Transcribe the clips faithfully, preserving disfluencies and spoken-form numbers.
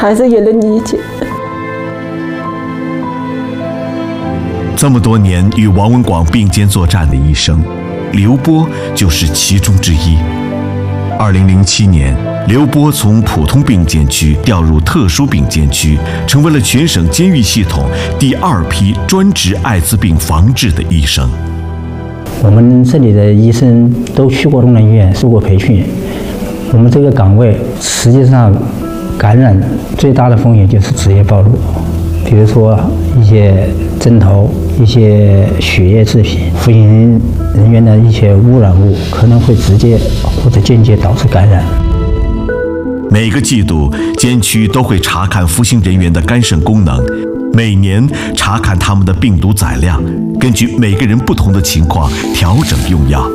孩子也能理解。 这么多年与王文广并肩作战的医生，刘波就是其中之一。二零零七年，刘波从普通病监区调入特殊病监区，成为了全省监狱系统第二批专职艾滋病防治的医生。 我们这里的医生都去过东南医院受过培训，我们这个岗位实际上感染最大的风险就是职业暴露，比如说一些针头、一些血液制品、服刑人员的一些污染物，可能会直接或者间接导致感染。 每个季度，监区都会查看服刑人员的肝肾功能，每年查看他们的病毒载量，根据每个人不同的情况调整用药。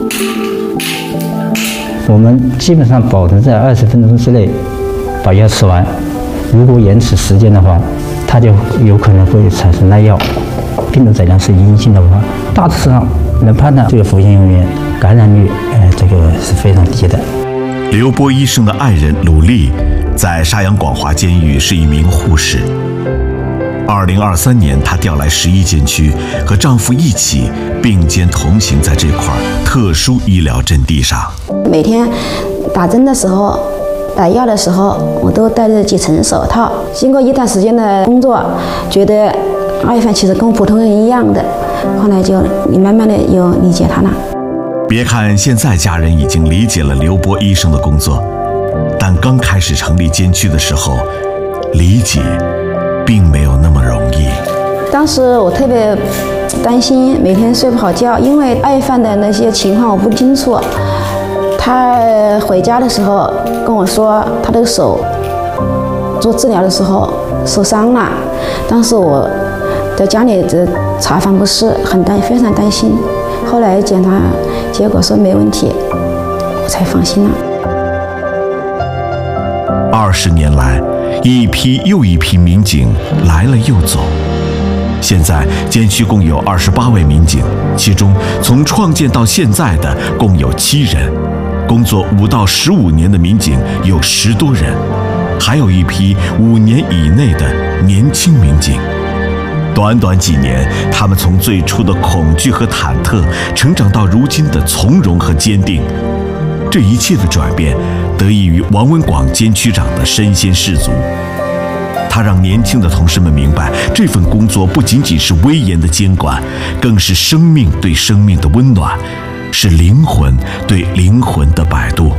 我们基本上保证在二十分钟之内把药吃完，如果延迟时间的话，它就有可能会产生耐药。病毒载量是阴性的话，大致上能判断这个服刑人员感染率，呃，这个是非常低的。 刘波医生的爱人鲁丽，在沙洋广华监狱是一名护士。二零二三年，她调来十一监区，和丈夫一起并肩同行在这块特殊医疗阵地上。 每天打针的时候、打药的时候，我都戴着几层手套。经过一段时间的工作，觉得阿一凡其实跟普通人一样的，后来就你慢慢的又理解他了。 别看现在家人已经理解了刘波医生的工作，但刚开始成立监区的时候，理解并没有那么容易。 当时我特别担心，每天睡不好觉，因为阿一凡的那些情况我不清楚。他回家的时候跟我说，他的手做治疗的时候受伤了。当时我在家里这查房不是很担，非常担心。后来检查结果说没问题，我才放心了。 二十年来，一批又一批民警来了又走。现在监区共有二十八位民警，其中从创建到现在的共有七人，工作五到十五年的民警有十多人，还有一批五年以内的年轻民警。短短几年，他们从最初的恐惧和忐忑，成长到如今的从容和坚定。这一切的转变，得益于王文广监区长的身先士卒。他让年轻的同事们明白，这份工作不仅仅是威严的监管，更是生命对生命的温暖，是灵魂对灵魂的摆渡。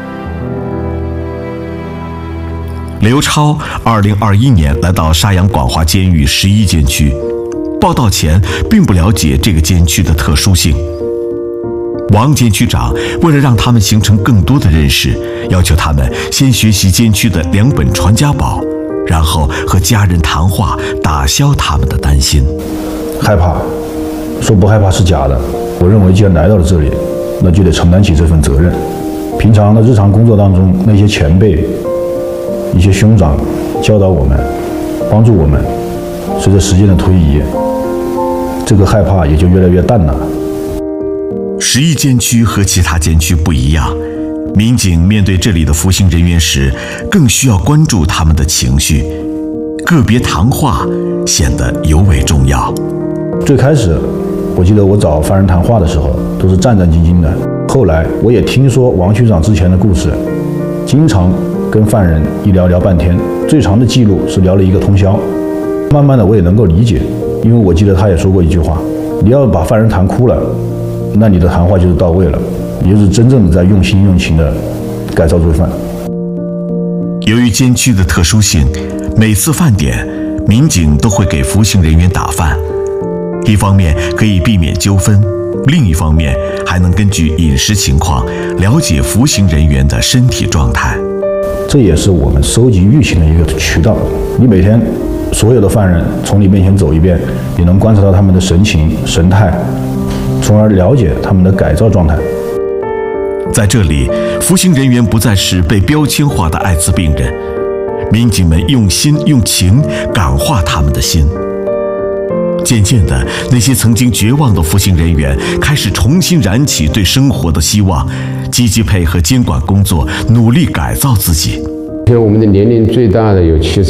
刘超二零二一年来到沙洋广华监狱十一监区，报到前并不了解这个监区的特殊性。王监区长为了让他们形成更多的认识，要求他们先学习监区的两本传家宝，然后和家人谈话，打消他们的担心。 害怕，说不害怕是假的。我认为既然来到了这里，那就得承担起这份责任。平常的日常工作当中，那些前辈、一些兄长教导我们，帮助我们，随着时间的推移，这个害怕也就越来越淡了。 十一监区和其他监区不一样，民警面对这里的服刑人员时，更需要关注他们的情绪，个别谈话显得尤为重要。 最开始，我记得我找犯人谈话的时候，都是战战兢兢的。后来我也听说王区长之前的故事，经常跟犯人一聊聊半天，最长的记录是聊了一个通宵。慢慢的我也能够理解，因为我记得他也说过一句话：你要把犯人谈哭了，那你的谈话就是到位了，也就是真正的在用心用情的改造罪犯。 由于监区的特殊性，每次饭点，民警都会给服刑人员打饭，一方面可以避免纠纷，另一方面还能根据饮食情况了解服刑人员的身体状态。 这也是我们收集舆情的一个渠道。你每天所有的犯人从你面前走一遍，你能观察到他们的神情、神态，从而了解他们的改造状态。 在这里，服刑人员不再是被标签化的艾滋病人，民警们用心用情感化他们的心。渐渐的，那些曾经绝望的服刑人员开始重新燃起对生活的希望，积极配合监管工作，努力改造自己。 现在我们的年龄最大的有七十